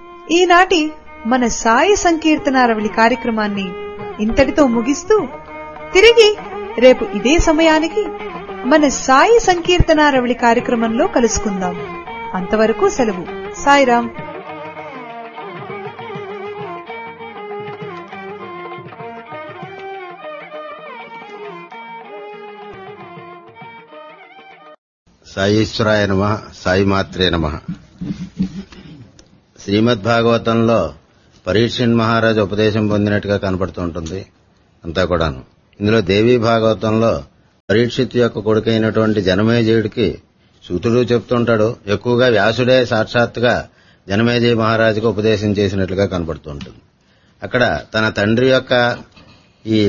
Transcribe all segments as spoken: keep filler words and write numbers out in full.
ఈనాటి మన సాయి సంకీర్తనారవళి కార్యక్రమాన్ని ఇంతటితో ముగిస్తూ తిరిగి రేపు ఇదే సమయానికి మన సాయి సంకీర్తనారవళి కార్యక్రమంలో కలుసుకుందాం. అంతవరకు సెలవు. సాయిరాం. సాయీశ్వరాయ నమః. సాయి మాత్రే నమః. శ్రీమద్భాగవతంలో పరీక్షణ్ మహారాజు ఉపదేశం పొందినట్టుగా కనపడుతూ ఉంటుంది అంతా కూడాను. ఇందులో దేవీ భాగవతంలో పరీక్షిత్ యొక్క కొడుకైనటువంటి జనమేజయుడికి సూతుడు చెప్తుంటాడు. ఎక్కువగా వ్యాసుడే సాక్షాత్తుగా జనమేజయ మహారాజుకు ఉపదేశం చేసినట్లుగా కనపడుతూ ఉంటుంది. అక్కడ తన తండ్రి యొక్క ఈ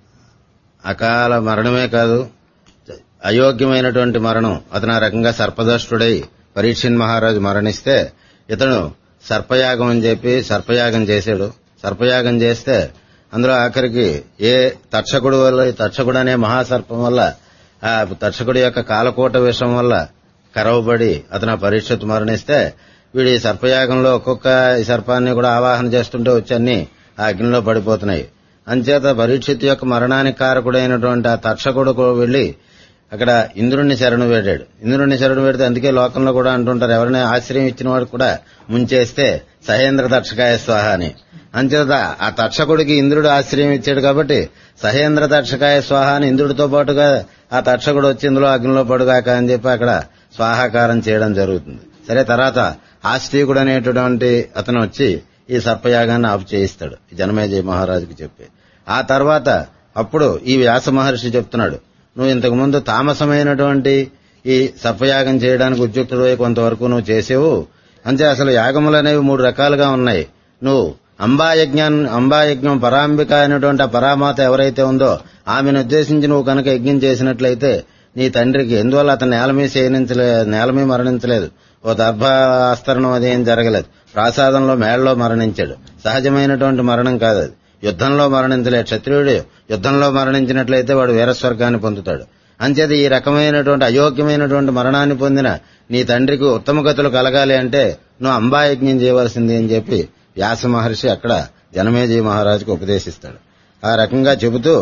అకాల మరణమే కాదు, అయోగ్యమైనటువంటి మరణం, అతను ఆ రకంగా సర్పదష్టుడై పరీక్షణ్ మహారాజు మరణిస్తే ఇతను సర్పయాగం అని చెప్పి సర్పయాగం చేశాడు. సర్పయాగం చేస్తే అందులో ఆఖరికి ఏ తక్షకుడు వల్ల తక్షకుడు అనే మహాసర్పం వల్ల ఆ తక్షకుడి యొక్క కాలకూట విషం వల్ల కరవబడి అతను పరీక్షిత్ మరణిస్తే వీడి సర్పయాగంలో ఒక్కొక్క ఈ సర్పాన్ని కూడా ఆవాహన చేస్తుంటే వచ్చి అన్ని ఆ అగ్నిలో పడిపోతున్నాయి. అంచేత పరీక్షిత్ యొక్క మరణానికి కారకుడైనటువంటి ఆ తక్షకుడు వెళ్లి అక్కడ ఇంద్రుణ్ణి శరణు వేడాడు. ఇంద్రుణ్ణి శరణు వేడితే అందుకే లోకంలో కూడా అంటుంటారు, ఎవరైనా ఆశ్రయం ఇచ్చిన వాడు కూడా ముంచేస్తే సహేంద్ర తక్షకాయ స్వాహ అని. అంచేత ఆ తక్షకుడికి ఇంద్రుడు ఆశ్రయం ఇచ్చాడు కాబట్టి సహేంద్ర తక్షకాయ స్వాహ అని ఇంద్రుడితో పాటుగా ఆ తక్షకుడు వచ్చి ఇందులో అగ్నిలో పడుగాక అని చెప్పి అక్కడ స్వాహాకారం చేయడం జరుగుతుంది. సరే, తర్వాత ఆస్తికుడు అనేటువంటి అతను వచ్చి ఈ సర్పయాగాన్ని ఆపు చేయిస్తాడు జనమేజయ మహారాజుకి చెప్పి. ఆ తర్వాత అప్పుడు ఈ వ్యాస మహర్షి చెప్తున్నాడు, నువ్వు ఇంతకుముందు తామసమైనటువంటి ఈ సర్పయాగం చేయడానికి ఉద్యుక్తుడై కొంతవరకు నువ్వు చేసేవు. అంతే అసలు యాగములు అనేవి మూడు రకాలుగా ఉన్నాయి. నువ్వు అంబాయజ్ఞాన్ని అంబాయజ్ఞం పరాంబిక అయినటువంటి ఆ పరామాత ఎవరైతే ఉందో ఆమెను ఉద్దేశించి నువ్వు కనుక యజ్ఞం చేసినట్లయితే నీ తండ్రికి ఎందువల్ల అతను నేలమీ శయనించలే నేలమీ మరణించలేదు, ఓ దర్భాస్తరణం అదేం జరగలేదు, ప్రాసాదంలో మేడలో మరణించాడు. సహజమైనటువంటి మరణం కాదు అది, యుద్ధంలో మరణించలేదు. క్షత్రియుడు యుద్ధంలో మరణించినట్లయితే వాడు వీరస్వర్గాన్ని పొందుతాడు. అంచేత ఈ రకమైనటువంటి అయోగ్యమైనటువంటి మరణాన్ని పొందిన నీ తండ్రికి ఉత్తమ గతులు కలగాలి అంటే నువ్వు అంబాయజ్ఞం చేయవలసింది అని చెప్పి వ్యాస మహర్షి అక్కడ జనమేజయ మహారాజుకు ఉపదేశిస్తాడు. ఆ రకంగా చెబుతూ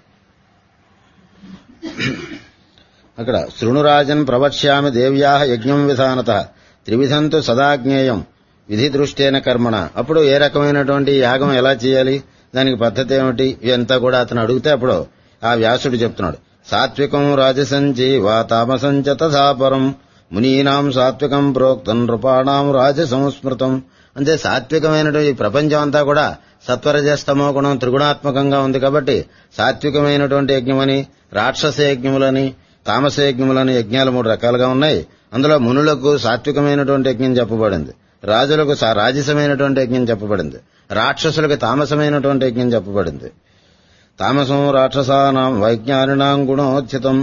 అక్కడ శృణురాజన్ ప్రవక్ష్యామి దేవ్యాః యజ్ఞం విధానత త్రివిధంతు సదాజ్ఞేయం విధి దృష్టేన కర్మణ. అప్పుడు ఏ రకమైనటువంటి యాగం ఎలా చేయాలి, దానికి పద్ధతి ఏమిటి, ఇదంతా కూడా అతను అడిగితే అప్పుడు ఆ వ్యాసుడు చెప్తున్నాడు, సాత్వికం రాజసంజీవ తామసంచ తథాపరం మునీనాం సాత్వికం ప్రోక్తం నృపాణాం రాజసంస్మృతం. అంటే సాత్వికమైనటువంటి ఈ ప్రపంచం అంతా కూడా సత్వరజస్తమో గుణం త్రిగుణాత్మకంగా ఉంది కాబట్టి సాత్వికమైనటువంటి యజ్ఞమని, రాక్షస యజ్ఞములని, తామస యజ్ఞములని యజ్ఞాలు మూడు రకాలుగా ఉన్నాయి. అందులో మునులకు సాత్వికమైనటువంటి యజ్ఞం చెప్పబడింది, రాజులకు రాజసమైనటువంటి యజ్ఞం చెప్పబడింది, రాక్షసులకు తామసమైనటువంటి యజ్ఞం చెప్పబడింది. తామసం రాక్షసానాం వైజ్ఞానినాం గుణోచితం.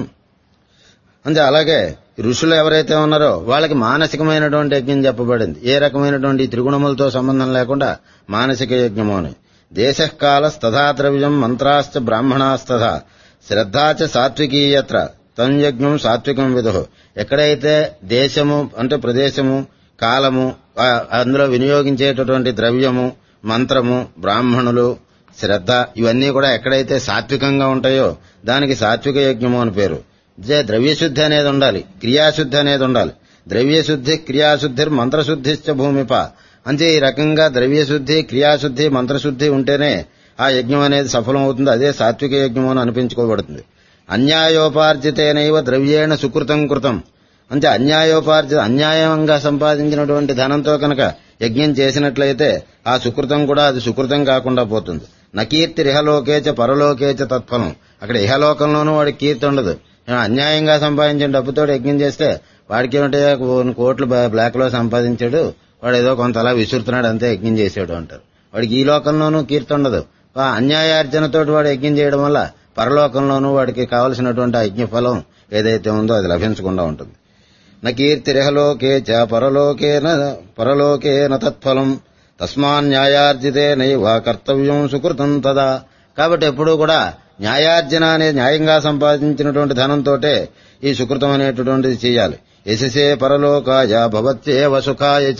అంటే అలాగే ఋషులు ఎవరైతే ఉన్నారో వాళ్ళకి మానసికమైనటువంటి యజ్ఞం చెప్పబడింది. ఏ రకమైనటువంటి త్రిగుణములతో సంబంధం లేకుండా మానసిక యజ్ఞము అని. దేశకాలస్తథా ద్రవ్యం మంత్రాశ్చ బ్రాహ్మణాస్తథా శ్రద్ధాచ సాత్వికీయత్ర తం యజ్ఞం సాత్వికం విదుః. ఎక్కడైతే దేశము అంటే ప్రదేశము, కాలము, అందులో వినియోగించేటటువంటి ద్రవ్యము, మంత్రము, బ్రాహ్మణులు, శ్రద్ధ ఇవన్నీ కూడా ఎక్కడైతే సాత్వికంగా ఉంటాయో దానికి సాత్విక యజ్ఞము అని పేరు. ద్రవ్యశుద్ధి అనేది ఉండాలి, క్రియాశుద్ధి అనేది ఉండాలి. ద్రవ్యశుద్ధి క్రియాశుద్ధి మంత్రశుద్ధిశ్చ భూమిప. అంటే ఈ రకంగా ద్రవ్యశుద్ధి, క్రియాశుద్ధి, మంత్రశుద్ధి ఉంటేనే ఆ యజ్ఞం అనేది సఫలం అవుతుంది. అదే సాత్విక యజ్ఞం అని అనిపించుకోబడుతుంది. అన్యాయోపార్జితేనైవ ద్రవ్యేణ సుకృతం కృతం. అంటే అన్యాయోపార్జిత అన్యాయంగా సంపాదించినటువంటి ధనంతో కనుక యజ్ఞం చేసినట్లయితే ఆ సుకృతం కూడా అది సుకృతం కాకుండా పోతుంది. నకీర్తి ఇహలోకేచ పరలోకేచ తత్ఫలం. అక్కడ ఇహలోకంలోనూ వాడికి కీర్తి ఉండదు. అన్యాయంగా సంపాదించిన డబ్బుతో యజ్ఞం చేస్తే వాడికి ఏమిటో కోట్లు బ్లాక్ లో సంపాదించాడు, వాడు ఏదో కొంత అలా విసురుతున్నాడు అంతే యజ్ఞం చేశాడు అంటారు. వాడికి ఈ లోకంలోనూ కీర్తి ఉండదు. ఆ అన్యాయార్జనతో వాడు యజ్ఞం చేయడం వల్ల పరలోకంలోనూ వాడికి కావలసినటువంటి ఆ యజ్ఞ ఫలం ఏదైతే ఉందో అది లభించకుండా ఉంటుంది. నకీర్తిరిహలోకే చ పరలోకేన పరలోకేన తత్ఫలం తస్మాన్యాయార్జితేనైవ కర్తవ్యం సుకృతం తదా. కాబట్టి ఎప్పుడూ కూడా న్యాయార్జన అనే న్యాయంగా సంపాదించినటువంటి ధనంతోటే ఈ సుకృతం అనేటటువంటిది చేయాలి. యశసే పరలోకాయ భవత్యేవ సుఖాయ చ.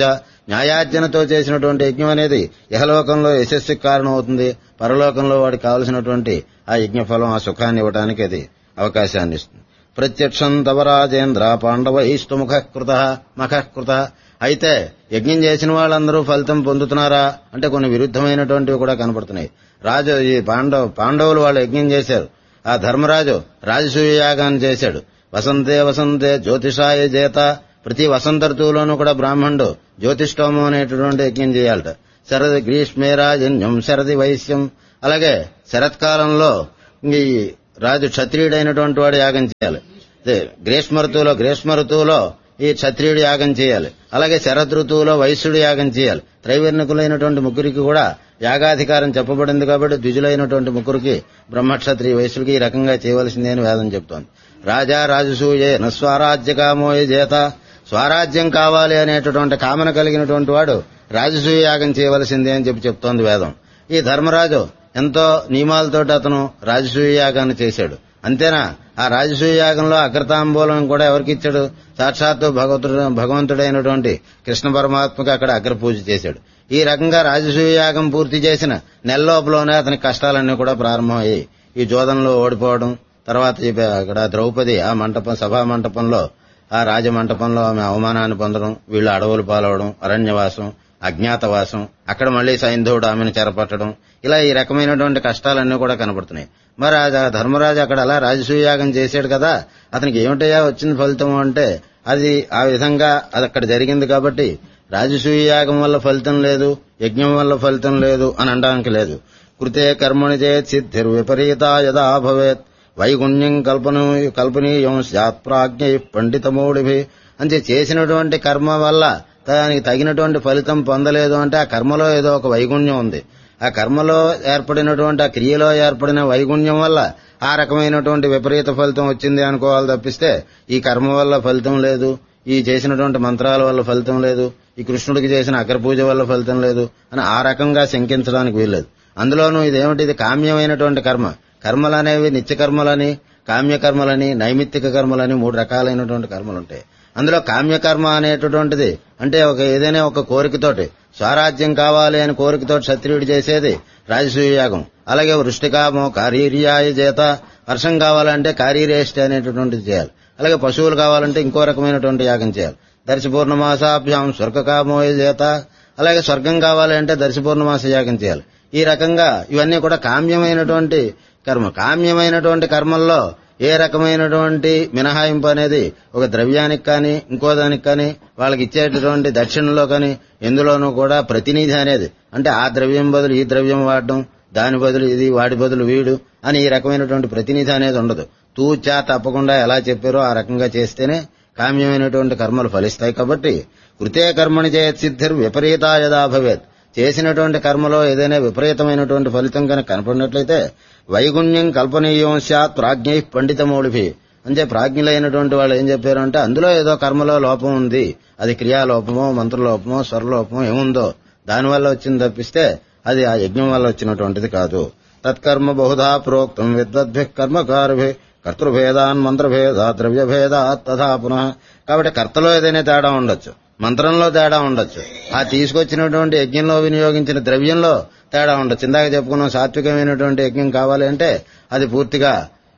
న్యాయార్జనతో చేసినటువంటి యజ్ఞం అనేది ఇహలోకంలో యశస్సుకి కారణం అవుతుంది. పరలోకంలో వాడికి కావలసినటువంటి ఆ యజ్ఞఫలం, ఆ సుఖాన్ని ఇవ్వడానికి అది అవకాశాన్ని ఇస్తుంది. ప్రత్యక్షం తవరాజేంద్ర పాండవ ఈష్టముఖ కృత మఖ కృత. అయితే యజ్ఞం చేసిన వాళ్ళందరూ ఫలితం పొందుతున్నారా అంటే కొన్ని విరుద్ధమైనటువంటివి కూడా కనపడుతున్నాయి. రాజు ఈ పాండవ పాండవులు వాళ్ళు యజ్ఞం చేశారు. ఆ ధర్మరాజు రాజసూయ యాగాన్ని చేశాడు. వసంతే వసంతే జ్యోతిషాయ జేత. ప్రతి వసంత ఋతువులోనూ కూడా బ్రాహ్మణుడు జ్యోతిష్టోమం అనేటటువంటి యజ్ఞం చేయాలట. శరది గ్రీష్మే రాజన్యం శరది వైశ్యం. అలాగే శరత్కాలంలో ఈ రాజు క్షత్రియుడైనటువంటి వాడు యాగం చేయాలి. గ్రీష్మ ఋతువులో గ్రీష్మ ఋతువులో ఈ క్షత్రియుడు యాగం చేయాలి. అలాగే శరద్ ఋతువులో వైశ్యుడు యాగం చేయాలి. త్రైవర్ణికులైనటువంటి ముగ్గురికి కూడా యాగాధికారం చెప్పబడింది కాబట్టి ద్విజులైనటువంటి ముగ్గురికి బ్రహ్మక్షత్రియ వైశ్యుడికి ఈ రకంగా చేయవలసిందే అని వేదం చెప్తోంది. రాజా రాజసూయే స్వరాజ్య కామోయ చేత. స్వరాజ్యం కావాలి అనేటటువంటి కామన కలిగినటువంటి వాడు రాజసూయ యాగం చేయవలసిందే అని చెప్పి చెప్తోంది వేదం. ఈ ధర్మరాజు ఎంతో నియమాలతోటి అతను రాజసూయ యాగాన్ని చేశాడు. అంతేనా, ఆ రాజసూయ యాగంలో అగ్రతాంబూలం కూడా ఎవరికి ఇచ్చాడు? సాక్షాత్తు భగవంతుడు భగవంతుడైనటువంటి కృష్ణ పరమాత్మకి అక్కడ అగ్ర పూజ చేశాడు. ఈ రకంగా రాజసూయ యాగం పూర్తి చేసిన నెల లోపలనే అతని కష్టాలన్నీ కూడా ప్రారంభమయ్యాయి. ఈ జోదంలో ఓడిపోవడం, తర్వాత అక్కడ ద్రౌపది ఆ మంటపం సభా మంటపంలో ఆ రాజమంటపంలో ఆమె అవమానాన్ని పొందడం, వీళ్ళు అడవులు పాలవడం, అరణ్యవాసం, అజ్ఞాతవాసం, అక్కడ మళ్లీ సైంధవుడు ఆమెను చెరపట్టడం, ఇలా ఈ రకమైనటువంటి కష్టాలన్నీ కూడా కనబడుతున్నాయి. మరి ఆ ధర్మరాజు అక్కడ అలా రాజసూయాగం చేశాడు కదా, అతనికి ఏమిటయ్యా వచ్చిన ఫలితం అంటే అది ఆ విధంగా అది అక్కడ జరిగింది కాబట్టి రాజసూయాగం వల్ల ఫలితం లేదు, యజ్ఞం వల్ల ఫలితం లేదు అని అనడానికి లేదు. కృతే కర్మణి చేత్ సిద్ధిర్ విపరీత యదా భవేత్ వైగుణ్యం కల్పను కల్పనీయం స్యాత్ ప్రాజ్ఞ పండితమౌడిభి. అంటే చేసినటువంటి కర్మ వల్ల దానికి తగినటువంటి ఫలితం పొందలేదు అంటే ఆ కర్మలో ఏదో ఒక వైగుణ్యం ఉంది. ఆ కర్మలో ఏర్పడినటువంటి ఆ క్రియలో ఏర్పడిన వైగుణ్యం వల్ల ఆ రకమైనటువంటి విపరీత ఫలితం వచ్చింది అనుకోవాలి తప్పిస్తే ఈ కర్మ వల్ల ఫలితం లేదు, ఈ చేసినటువంటి మంత్రాల వల్ల ఫలితం లేదు, ఈ కృష్ణుడికి చేసిన అగ్రపూజ వల్ల ఫలితం లేదు అని ఆ రకంగా శంకించడానికి వీల్లేదు. అందులోనూ ఇదేమిటి, ఇది కామ్యమైనటువంటి కర్మ. కర్మలనేవి నిత్యకర్మలని, కామ్యకర్మలని, నైమిత్తిక కర్మలని మూడు రకాలైనటువంటి కర్మలుంటాయి. అందులో కామ్యకర్మ అనేటటువంటిది అంటే ఒక ఏదైనా ఒక కోరికతోటి స్వరాజ్యం కావాలి అని కోరికతో క్షత్రియుడు చేసేది రాజసూయ యాగం. అలాగే వృష్టికామో కారీర్యాయ చేత, వర్షం కావాలంటే కారీరేష్టి అనేటటువంటిది చేయాలి. అలాగే పశువులు కావాలంటే ఇంకో రకమైనటువంటి యాగం చేయాలి. దర్శ పూర్ణమాసాభ్యాం స్వర్గకామోయ చేత, అలాగే స్వర్గం కావాలి అంటే దర్శ పూర్ణమాస యాగం చేయాలి. ఈ రకంగా ఇవన్నీ కూడా కామ్యమైనటువంటి కర్మ. కామ్యమైనటువంటి కర్మల్లో ఏ రకమైనటువంటి మినహాయింపు అనేది ఒక ద్రవ్యానికి కానీ ఇంకో దానికి కానీ వాళ్ళకి ఇచ్చేటటువంటి దక్షిణలో కానీ ఎందులోనూ కూడా ప్రతినిధి అనేది అంటే ఆ ద్రవ్యం బదులు ఈ ద్రవ్యం వాడడం, దాని బదులు ఇది, వాడి బదులు వీడు అని ఈ రకమైనటువంటి ప్రతినిధి అనేది ఉండదు. తూచా తప్పకుండా ఎలా చెప్పారో ఆ రకంగా చేస్తేనే కామ్యమైనటువంటి కర్మలు ఫలిస్తాయి. కాబట్టి కృతే కర్మణి చేత్ సిద్ధిర్ విపరీత యదా భవేత్. చేసినటువంటి కర్మలో ఏదైనా విపరీతమైనటువంటి ఫలితం కనుక కనపడినట్లయితే వైగుణ్యం కల్పనీయం స్యాత్ ప్రాజ్ఞై పండితమౌళిభి. అంటే ప్రాజ్ఞులైనటువంటి వాళ్ళు ఏం చెప్పారు అంటే అందులో ఏదో కర్మలో లోపం ఉంది, అది క్రియాలోపమో మంత్రలోపమో స్వరలోపమో ఏముందో దానివల్ల వచ్చింది తప్పిస్తే అది ఆ యజ్ఞం వల్ల వచ్చినటువంటిది కాదు. తత్కర్మ బహుధా ప్రోక్తం విద్వద్భి కర్మకారుభి కర్తృభేదాన్ మంత్రభేదా ద్రవ్యభేదా తథా పునః. కాబట్టి కర్తలో ఏదైనా తేడా ఉండొచ్చు, మంత్రంలో తేడా ఉండొచ్చు, ఆ తీసుకొచ్చినటువంటి యజ్ఞంలో వినియోగించిన ద్రవ్యంలో తేడా ఉండొచ్చు. ఇందాక చెప్పుకున్నాం సాత్వికమైనటువంటి యజ్ఞం కావాలి అంటే అది పూర్తిగా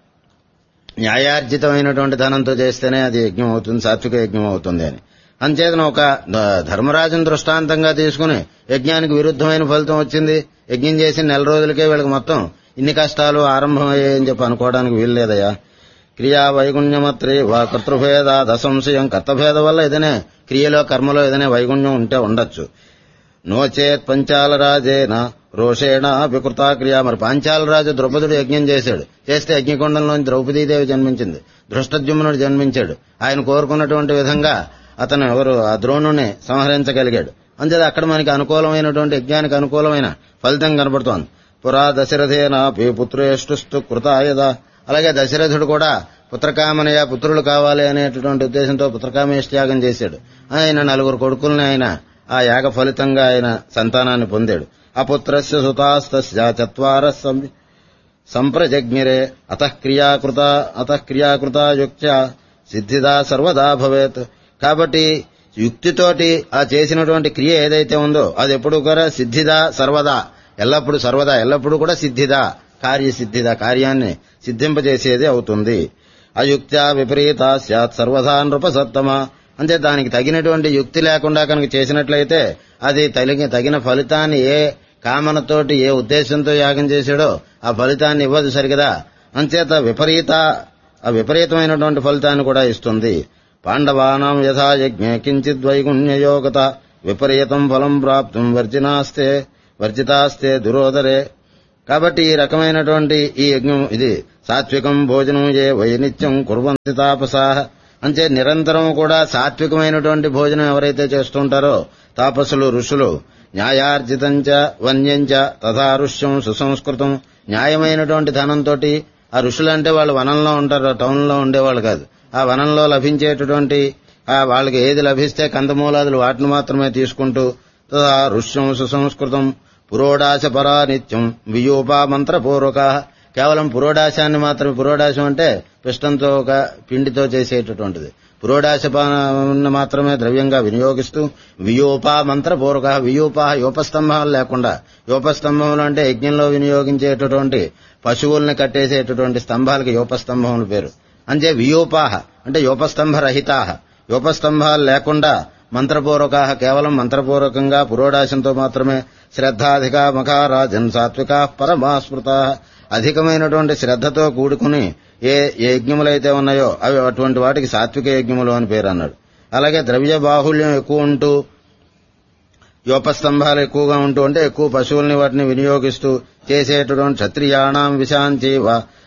న్యాయార్జితమైనటువంటి ధనంతో చేస్తేనే అది యజ్ఞం అవుతుంది, సాత్విక యజ్ఞం అవుతుంది అని. అంచేతన ఒక ధర్మరాజును దృష్టాంతంగా తీసుకుని యజ్ఞానికి విరుద్ధమైన ఫలితం వచ్చింది, యజ్ఞం చేసిన నెల రోజులకే వీళ్ళకి మొత్తం ఇన్ని కష్టాలు ఆరంభమయ్యాయని చెప్పి అనుకోవడానికి వీల్లేదయ్యా. క్రియా వైగుణ్యమత్రి వా కర్తృభేద దశంశయం. కర్తభేద వల్ల ఏదైనా క్రియలో కర్మలో ఏదైనా వైగుణ్యం ఉంటే ఉండొచ్చు. నోచేత్ పంచాలరాజేన రోషేణ వికృతా క్రియ. మరి పాంచాలరాజు ద్రౌపదుడు యజ్ఞం చేశాడు, చేస్తే యజ్ఞకొండంలోని ద్రౌపదీదేవి జన్మించింది, ధృష్టద్యుమ్నుడు జన్మించాడు. ఆయన కోరుకున్నటువంటి విధంగా అతను ఎవరు ఆ ద్రోణుని సంహరించగలిగాడు. అంతేది అక్కడ మనకి అనుకూలమైనటువంటి యజ్ఞానికి అనుకూలమైన ఫలితం కనబడుతోంది. పురా దశరథేన పుత్రేష్టుస్తు కృతాయద. అలాగే దశరథుడు కూడా పుత్రకామనయ పుత్రులు కావాలి అనేటటువంటి ఉద్దేశంతో పుత్రకామేష్యాగం చేశాడు. ఆయన నలుగురు కొడుకుల్ని ఆయన ఆ యాగ ఫలితంగా ఆయన సంతానాన్ని పొందాడు. అపుత్రస్య సుతాస్తస్య చత్వార సంప్రజజ్ఞిరే అతః క్రియాకృత అతః క్రియాకృత యుక్త్యా సిద్ధిదా సర్వదా భవేత్. కాబట్టి యుక్తితోటి ఆ చేసినటువంటి క్రియ ఏదైతే ఉందో అది ఎప్పుడు కూడా సిద్ధిదా సర్వదా, ఎల్లప్పుడు సర్వదా ఎల్లప్పుడూ కూడా సిద్ధిదా, కార్యసిద్ధిదా, కార్యాన్ని సిద్ధింపజేసేది అవుతుంది. అయుక్త్యా విపరీత స్యాత్ సర్వదా నృపసత్తమ, అంటే దానికి తగినటువంటి యుక్తి లేకుండా కనుక చేసినట్లయితే అది తగిన తగిన ఫలితాన్ని ఏ కామనతోటి ఏ ఉద్దేశంతో యాగం చేశాడో ఆ ఫలితాన్ని ఇవ్వదు సరిగదా. అంచేత విపరీత ఆ విపరీతమైనటువంటి ఫలితాన్ని కూడా ఇస్తుంది. పాండవానాం యథా యజ్ఞే కించిద్ వైగుణ్యయోగత విపరీతం ఫలం ప్రాప్తుం వర్జినాస్తే వర్జితాస్తే దురోదరే. కాబట్టి ఈ రకమైనటువంటి ఈ యజ్ఞం ఇది సాత్వికం భోజనం ఏ వై నిత్యం కుర్వంతి తాపసాః, అంటే నిరంతరం కూడా సాత్వికమైనటువంటి భోజనం ఎవరైతే చేస్తుంటారో తాపసులు ఋషులు, న్యాయార్జితంచ వన్యంచ తథా ఋష్యం సుసంస్కృతం, న్యాయమైనటువంటి ధనంతో, ఆ ఋషులంటే వాళ్ళు వనంలో ఉంటారు, టౌన్లో ఉండేవాళ్ళు కాదు. ఆ వనంలో లభించేటటువంటి వాళ్ళకి ఏది లభిస్తే కందమూలాదులు వాటిని మాత్రమే తీసుకుంటూ తథా ఋష్యం సుసంస్కృతం పురోడాశ పరా నిత్యం వియూపా మంత్రపూర్వక, కేవలం పురోడాశాన్ని మాత్రమే, పురోడాశం అంటే పిష్టంతో ఒక పిండితో చేసేటటువంటిది, పురోడాశపాన్ని మాత్రమే ద్రవ్యంగా వినియోగిస్తూ వియూపా మంత్రపూర్వక, వియూపా యోపస్తంభాలు లేకుండా, యోపస్తంభములు అంటే యజ్ఞంలో వినియోగించేటటువంటి పశువుల్ని కట్టేసేటటువంటి స్తంభాలకి యోపస్తంభములు పేరు. అంటే వియూపాహ అంటే యోపస్తంభరహితాహ, యోపస్తంభాలు లేకుండా మంత్రపూర్వక, కేవలం మంత్రపూర్వకంగా పురోడాశంతో మాత్రమే. శ్రద్ధాధికా మఖారాజన్ సాత్వికా పరమాస్మృత, అధికమైనటువంటి శ్రద్ధతో కూడుకుని ఏ యజ్ఞములైతే ఉన్నాయో అవి అటువంటి వాటికి సాత్విక యజ్ఞములు అని పేరు అన్నాడు. అలాగే ద్రవ్య బాహుళ్యం ఎక్కువ ఉంటూ యోపస్తంభాలు ఎక్కువగా ఉంటూ అంటే ఎక్కువ పశువుల్ని వాటిని వినియోగిస్తూ చేసేటటువంటి క్షత్రియాణం విశాంజీవ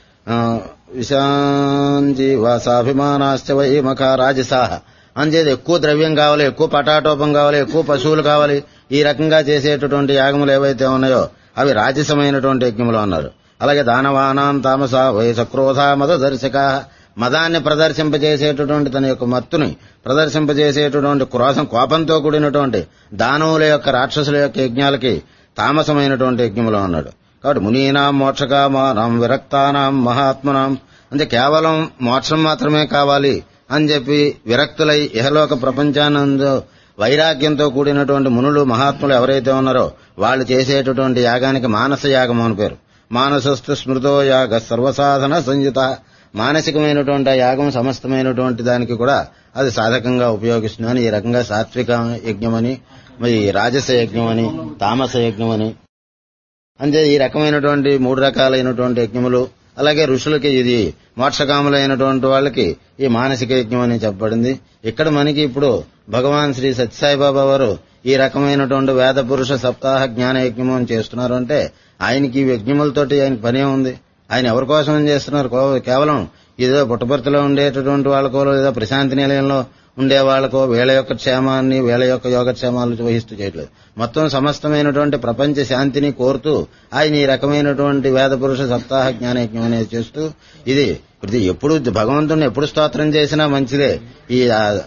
విశాంజీవ సాభిమానాశ్చ వై మఖా రాజసాహ, అంచేది ఎక్కువ ద్రవ్యం కావాలి, ఎక్కువ పటాటోపం కావాలి, ఎక్కువ పశువులు కావాలి, ఈ రకంగా చేసేటటువంటి యాగములు ఏవైతే ఉన్నాయో అవి రాజసమైనటువంటి యజ్ఞములు అన్నారు. అలాగే దానవానాం తామస వై సక్రోధ మద దర్శక, మదాన్ని ప్రదర్శింపజేసేటటువంటి తన యొక్క మత్తుని ప్రదర్శింపజేసేటటువంటి క్రోధం కోపంతో కూడినటువంటి దానవుల యొక్క రాక్షసుల యొక్క యజ్ఞాలకి తామసమైనటువంటి యజ్ఞములు అన్నాడు. కాబట్టి మునీనాం మోక్షకామానాం విరక్తానాం మహాత్మనాం, అంటే కేవలం మోక్షం మాత్రమే కావాలి అని చెప్పి విరక్తులై ఇహలోక ప్రపంచానందు వైరాగ్యంతో కూడినటువంటి మునులు మహాత్ములు ఎవరైతే ఉన్నారో వాళ్ళు చేసేటటువంటి యాగానికి మానస యాగం అని పేరు. మానసస్థు స్మృతో యాగ సర్వసాధన సంయుత, మానసికమైనటువంటి ఆ యాగం సమస్తమైనటువంటి దానికి కూడా అది సాధకంగా ఉపయోగిస్తుందని ఈ రకంగా సాత్విక యజ్ఞమని, మరి రాజస యజ్ఞమని, తామస యజ్ఞమని, అంటే ఈ రకమైనటువంటి మూడు రకాలైనటువంటి యజ్ఞములు. అలాగే ఋషులకి ఇది మోక్షకాములైనటువంటి వాళ్ళకి ఈ మానసిక యజ్ఞం అని చెప్పబడింది. ఇక్కడ మనకి ఇప్పుడు భగవాన్ శ్రీ సత్యసాయిబాబా వారు ఈ రకమైనటువంటి వేద పురుష సప్తాహ జ్ఞాన యజ్ఞం అని చేస్తున్నారు. అంటే ఆయనకి ఈ యజ్ఞములతోటి ఆయనకి పనే ఉంది. ఆయన ఎవరి కోసం చేస్తున్నారు? కేవలం ఏదో పుట్టపర్తిలో ఉండేటటువంటి వాళ్ళకో లేదా ప్రశాంతి నిలయంలో ఉండే వాళ్ళకో వీళ్ళ యొక్క క్షేమాన్ని వీళ్ళ యొక్క యోగక్షేమాలు వహిస్తూ చేయట్లేదు. మొత్తం సమస్తమైనటువంటి ప్రపంచ శాంతిని కోరుతూ ఆయన ఈ రకమైనటువంటి వేద పురుష సప్తాహ జ్ఞానయజ్ఞం అనేది చేస్తూ ఇది ఇది ఎప్పుడు భగవంతుడిని ఎప్పుడు స్తోత్రం చేసినా మంచిదే. ఈ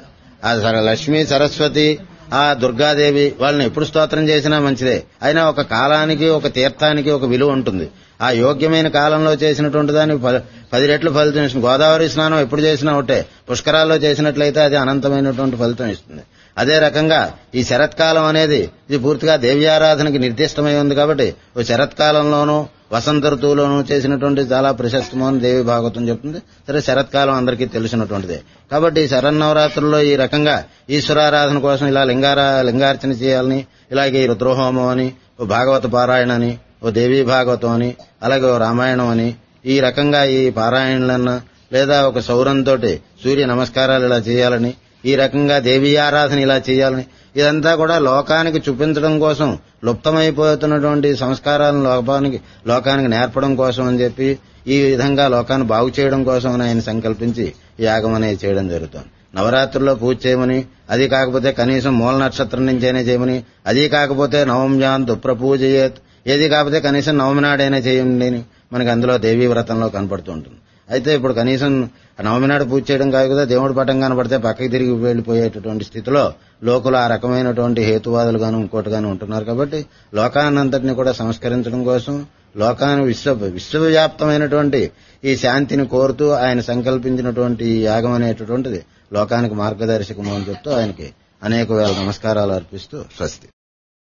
లక్ష్మీ సరస్వతి ఆ దుర్గాదేవి వాళ్ళని ఎప్పుడు స్తోత్రం చేసినా మంచిదే. అయినా ఒక కాలానికి ఒక తీర్థానికి ఒక విలువ ఉంటుంది. ఆ యోగ్యమైన కాలంలో చేసినటువంటి దానికి పది రెట్లు ఫలితం ఇస్తుంది. గోదావరి స్నానం ఎప్పుడు చేసినా ఒకటే, పుష్కరాల్లో చేసినట్లయితే అది అనంతమైనటువంటి ఫలితం ఇస్తుంది. అదే రకంగా ఈ శరత్కాలం అనేది ఇది పూర్తిగా దేవ్యారాధనకి నిర్దిష్టమై ఉంది. కాబట్టి ఓ శరత్కాలంలోనూ వసంత ఋతువులోనూ చేసినటువంటి చాలా ప్రశస్తమని దేవి భాగవతం చెప్తుంది. సరే, శరత్కాలం అందరికీ తెలిసినటువంటిదే. కాబట్టి ఈ శరన్నవరాత్రుల్లో ఈ రకంగా ఈశ్వరారాధన కోసం ఇలా లింగారా లింగార్చన చేయాలని, ఇలాగే ఈ రుద్రహోమం అని, ఓ భాగవత పారాయణ అని, ఓ దేవీ భాగవతం అని, అలాగే ఓ రామాయణం అని, ఈ రకంగా ఈ పారాయణలన్నా లేదా ఒక సౌరంతో సూర్య నమస్కారాలు ఇలా చేయాలని, ఈ రకంగా దేవీ ఆరాధన ఇలా చేయాలని, ఇదంతా కూడా లోకానికి చూపించడం కోసం, లుప్తమైపోతున్నటువంటి సంస్కారాలను లోకానికి లోకానికి నేర్పడం కోసం అని చెప్పి ఈ విధంగా లోకాన్ని బాగు చేయడం కోసం అని ఆయన సంకల్పించి యాగం అనేది చేయడం జరుగుతుంది. నవరాత్రుల్లో పూజ చేయమని, అది కాకపోతే కనీసం మూల నక్షత్రం నుంచైనా చేయమని, అది కాకపోతే నవమ్యాన్ దుప్రపూజయేత్, ఏది కాకపోతే కనీసం నవమి నాడైనా చేయండి అని మనకి అందులో దేవీ వ్రతంలో కనపడుతూ ఉంటుంది. అయితే ఇప్పుడు కనీసం నవమి నాడు పూజ చేయడం కాదు కదా, దేవుడి పటం కనపడితే పక్కకి తిరిగి వెళ్లిపోయేటటువంటి స్థితిలో లోకులు ఆ రకమైనటువంటి హేతువాదులుగాను ఇంకోటిగాను ఉంటున్నారు. కాబట్టి లోకాన్నంతటినీ కూడా సంస్కరించడం కోసం, లోకాన్ని విశ్వ విశ్వవ్యాప్తమైనటువంటి ఈ శాంతిని కోరుతూ ఆయన సంకల్పించినటువంటి ఈ యాగం అనేటటువంటిది లోకానికి మార్గదర్శకము అని చెప్తూ ఆయనకి అనేక వేల నమస్కారాలు అర్పిస్తూ స్వస్తి.